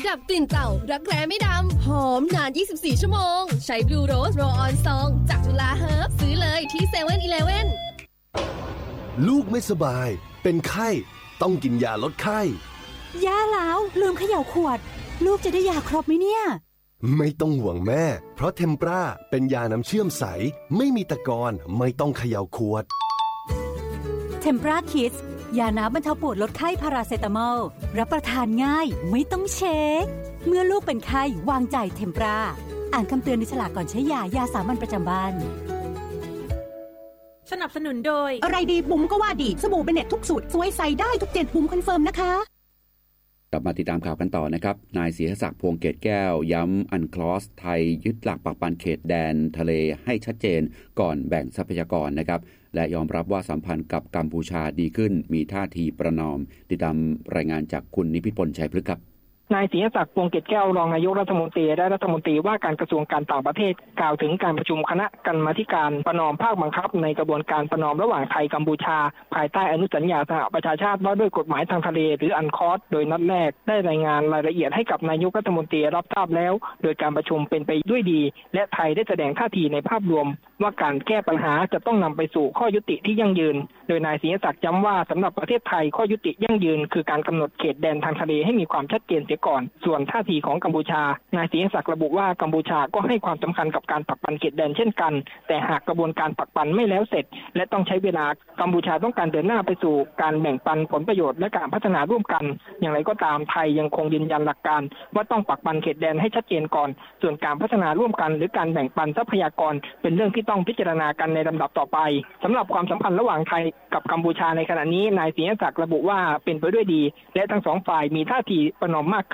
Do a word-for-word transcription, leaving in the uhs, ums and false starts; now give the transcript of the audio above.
ดับกลิ่นเต่ารักแร้ไม่ดำหอมนานยี่สิบสี่ชั่วโมงใช้บลูโรสโรลออนซองจากจุฬาเฮิร์บซื้อเลยที่เซเว่นอีเลฟเว่นลูกไม่สบายเป็นไข้ต้องกินยาลดไข้ย่าแล้วลืมเขย่าขวดลูกจะได้ยาครบไหมเนี่ยไม่ต้องห่วงแม่เพราะเทมปราเป็นยาน้ำเชื่อมใสไม่มีตะกอนไม่ต้องเขย่าขวดเทมปราคิดยาน้ำบรรเทาปวดลดไข้พาราเซตามอลรับประทานง่ายไม่ต้องเช็คเมื่อลูกเป็นไข้วางใจเทมปราอ่านคำเตือนในฉลากก่อนใช้ยายาสามัญประจำบ้านสนับสนุนโดยอะไรดีบุ๋มก็ว่าดีสบู่เบเน็ตทุกสูตรสวยใส่ได้ทุกเจ็ดบุ๋มคอนเฟิร์มนะคะกลับมาติดตามข่าวกันต่อนะครับนายศรีศักดิ์พวงเกตแก้วย้ำอันคลอสไทยยึดหลักปักปันเขตแดนทะเลให้ชัดเจนก่อนแบ่งทรัพยากรนะครับและยอมรับว่าสัมพันธ์กับกัมพูชาดีขึ้นมีท่าทีประนอมติดตามรายงานจากคุณนิพิพลชัยพฤกษ์ครับนายศรีศักดิ์พวงเกตแก้วรองนายกรัฐมนตรีและรัฐมนตรีว่าการกระทรวงการต่างประเทศกล่าวถึงการประชุมคณะกรรมาธิการประนอมภาคบังคับในกระบวนการประนอมระหว่างไทยกัมพูชาภายใต้อนุสัญญาสหประชาชาติว่าด้วยกฎหมายทางทะเลหรืออันคอสโดยนัดแรกได้รายงานรายละเอียดให้กับนายกรัฐมนตรีรับทราบแล้วโดยการประชุมเป็นไปด้วยดีและไทยได้แสดงท่าทีในภาพรวมว่าการแก้ปัญหาจะต้องนำไปสู่ข้อยุติที่ยั่งยืนโดยนายศรีศักดิ์ย้ำว่าสำหรับประเทศไทยข้อยุติยั่งยืนคือการกำหนดเขตแดนทางทะเลให้มีความชัดเจนเสียก่อนส่วนท่าทีของกัมพูชานายศรีศักดิ์ระบุว่ากัมพูชาก็ให้ความสำคัญกับการปักปันเขตแดนเช่นกันแต่หากกระบวนการปักปันไม่แล้วเสร็จและต้องใช้เวลากัมพูชาต้องการเดินหน้าไปสู่การแบ่งปันผลประโยชน์และการพัฒนาร่วมกันอย่างไรก็ตามไทยยังคงยืนยันหลักการว่าต้องปักปันเขตแดนให้ชัดเจนก่อนส่วนการพัฒนาร่วมกันหรือการแบ่งปันทรัพยากรเป็นเรื่องที่ต้องพิจารณากันในลำดับต่อไปสำหรับความสัมพันธ์ระหว่างไทยกับกัมพูชาในขณะนี้นายศรีศักดิ์ระบุว่าเป็นไปด้วยดีและทั้งสองฝ่ายมีท่าทีประนอมมาก